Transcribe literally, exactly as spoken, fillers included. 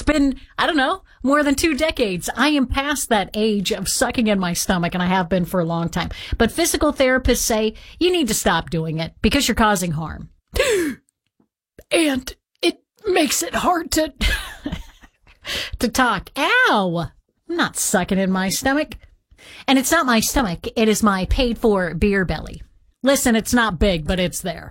been, I don't know, more than two decades. I am past that age of sucking in my stomach, and I have been for a long time. But physical therapists say you need to stop doing it because you're causing harm. And it makes it hard to, to talk. Ow! I'm not sucking in my stomach. And it's not my stomach. It is my paid-for beer belly. Listen, it's not big, but it's there.